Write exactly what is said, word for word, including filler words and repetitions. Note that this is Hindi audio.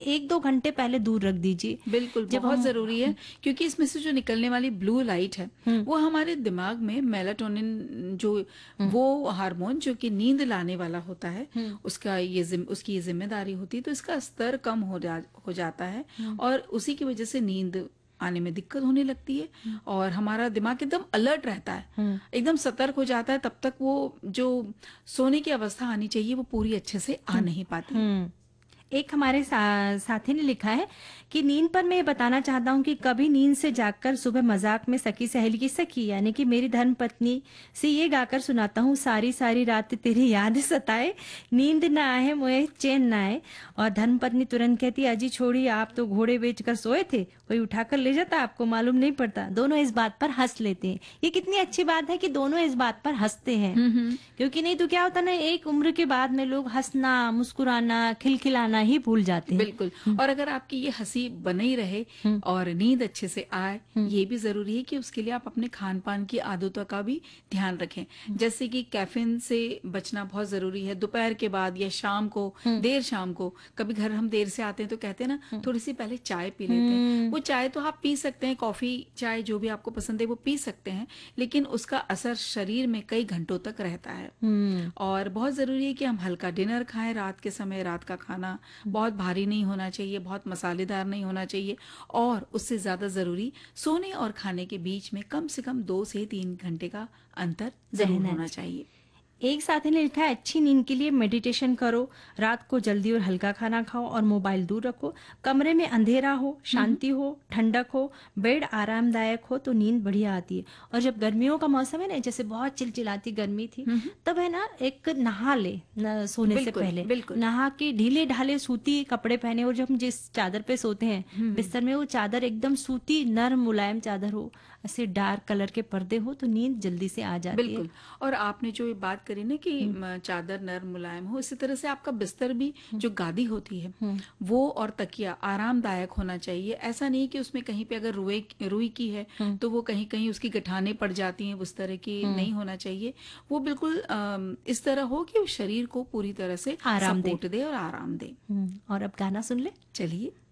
एक दो घंटे पहले दूर रख दीजिए। बिल्कुल, जब बहुत हम जरूरी है, क्योंकि इसमें से जो निकलने वाली ब्लू लाइट है वो हमारे दिमाग में मेलाटोनिन, जो वो हार्मोन जो कि नींद लाने वाला होता है, उसका ये जिम, उसकी ये जिम्मेदारी होती है, तो इसका स्तर कम हो जा, हो जाता है और उसी की वजह से नींद आने में दिक्कत होने लगती है और हमारा दिमाग एकदम अलर्ट रहता है, एकदम सतर्क हो जाता है। तब तक वो जो सोने की अवस्था आनी चाहिए वो पूरी अच्छे से आ नहीं पाती है। हम्म एक हमारे सा, साथी ने लिखा है कि नींद पर मैं ये बताना चाहता हूँ कि कभी नींद से जागकर सुबह मजाक में सखी सहेली की सखी यानी कि मेरी धर्म पत्नी से ये गाकर सुनाता हूँ, सारी सारी रात तेरी याद सताए, नींद ना आए मुझे चैन ना आए। और धर्म पत्नी तुरंत कहती है, अजी छोड़िए, आप तो घोड़े बेचकर सोए थे, कोई उठाकर ले जाता, आपको मालूम नहीं पड़ता। दोनों इस बात पर हंस लेते हैं। ये कितनी अच्छी बात है कि दोनों इस बात पर हंसते हैं, क्योंकि नहीं तो क्या होता ना, एक उम्र के बाद में लोग हंसना, मुस्कुराना, खिलखिलाना ही भूल जाते हैं। बिल्कुल। और अगर आपकी ये हंसी बनी रहे और नींद अच्छे से आए, ये भी जरूरी है कि उसके लिए आप अपने खान पान की आदतों का भी ध्यान रखें। जैसे कि कैफीन से बचना बहुत जरूरी है। दोपहर के बाद या शाम को, देर शाम को, कभी घर हम देर से आते हैं तो कहते हैं ना थोड़ी सी पहले चाय पी लेते हैं। वो चाय तो आप पी सकते हैं, कॉफी चाय जो भी आपको पसंद है वो पी सकते हैं, लेकिन उसका असर शरीर में कई घंटों तक रहता है। और बहुत जरूरी है कि हम हल्का डिनर खाएं रात के समय। रात का खाना बहुत भारी नहीं होना चाहिए, बहुत मसालेदार नहीं होना चाहिए, और उससे ज्यादा जरूरी सोने और खाने के बीच में कम से कम दो से तीन घंटे का अंतर जरूर रहना होना चाहिए। चाहिए। एक साथी ने लिखा है, अच्छी नींद के लिए मेडिटेशन करो, रात को जल्दी और हल्का खाना खाओ और मोबाइल दूर रखो, कमरे में अंधेरा हो, शांति हो, ठंडक हो, बेड आरामदायक हो तो नींद बढ़िया आती है। और जब गर्मियों का मौसम है ना, जैसे बहुत चिलचिलाती गर्मी थी, तब है ना एक नहा ले न, सोने से बिल्कुल पहले बिल्कुल। नहा के ढीले ढाले सूती कपड़े पहने, और जब हम जिस चादर पे सोते हैं बिस्तर में, वो चादर एकदम सूती नरम मुलायम चादर हो, ऐसे डार्क कलर के पर्दे हो, तो नींद जल्दी से आ जाती है। बिल्कुल। और आपने जो ये बात करी ना कि म, चादर नरम मुलायम हो, इसी तरह से आपका बिस्तर भी, जो गादी होती है वो और तकिया आरामदायक होना चाहिए। ऐसा नहीं कि उसमें कहीं पे अगर रुई रुई की है तो वो कहीं कहीं उसकी गठाने पड़ जाती हैं, उस तरह की नहीं होना चाहिए। वो बिल्कुल अम, इस तरह हो कि वो शरीर को पूरी तरह से आराम दे। सपोर्ट दे और आराम दे। हम्म, और अब गाना सुन ले। चलिए।